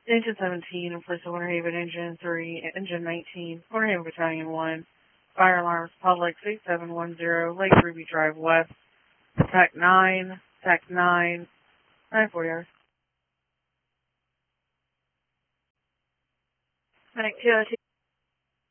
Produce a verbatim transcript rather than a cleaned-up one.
Engine seventeen, and First Winter Haven, Engine three, Engine nineteen, Winter Haven Battalion one, Fire Alarms, Public, six seven one zero, Lake Ruby Drive West, Tech nine, Tech nine, nine forty hours. Tech two oh two.